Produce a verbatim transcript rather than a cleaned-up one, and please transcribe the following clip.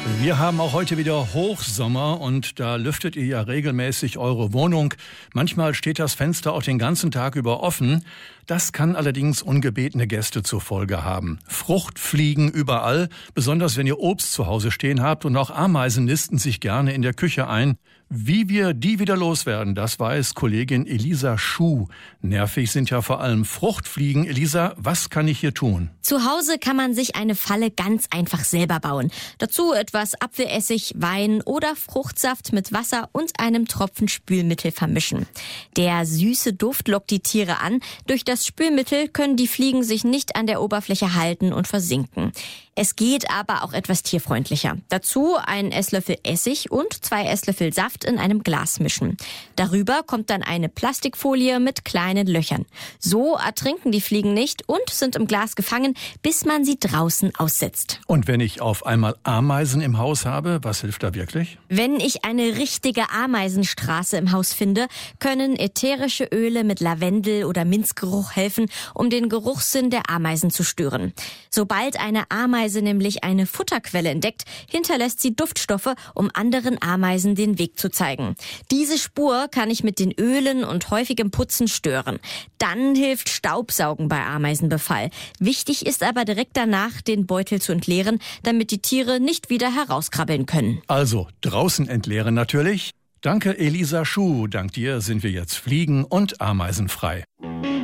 Wir haben auch heute wieder Hochsommer und da lüftet ihr ja regelmäßig eure Wohnung. Manchmal steht das Fenster auch den ganzen Tag über offen. Das kann allerdings ungebetene Gäste zur Folge haben. Fruchtfliegen überall, besonders wenn ihr Obst zu Hause stehen habt, und auch Ameisen nisten sich gerne in der Küche ein. Wie wir die wieder loswerden, das weiß Kollegin Elisa Schuh. Nervig sind ja vor allem Fruchtfliegen. Elisa, was kann ich hier tun? Zu Hause kann man sich eine Falle ganz einfach selber bauen. Dazu etwas Apfelessig, Wein oder Fruchtsaft mit Wasser und einem Tropfen Spülmittel vermischen. Der süße Duft lockt die Tiere an. Durch das Spülmittel können die Fliegen sich nicht an der Oberfläche halten und versinken. Es geht aber auch etwas tierfreundlicher. Dazu einen Esslöffel Essig und zwei Esslöffel Saft in einem Glas mischen. Darüber kommt dann eine Plastikfolie mit kleinen Löchern. So ertrinken die Fliegen nicht und sind im Glas gefangen, bis man sie draußen aussetzt. Und wenn ich auf einmal Ameisen im Haus habe, was hilft da wirklich? Wenn ich eine richtige Ameisenstraße im Haus finde, können ätherische Öle mit Lavendel oder Minzgeruch helfen, um den Geruchssinn der Ameisen zu stören. Sobald eine Ameise nämlich eine Futterquelle entdeckt, hinterlässt sie Duftstoffe, um anderen Ameisen den Weg zu zeigen. Diese Spur kann ich mit den Ölen und häufigem Putzen stören. Dann hilft Staubsaugen bei Ameisenbefall. Wichtig ist aber direkt danach, den Beutel zu entleeren, damit die Tiere nicht wieder herauskrabbeln können. Also draußen entleeren natürlich. Danke Elisa Schuh, dank dir sind wir jetzt fliegen- und ameisenfrei.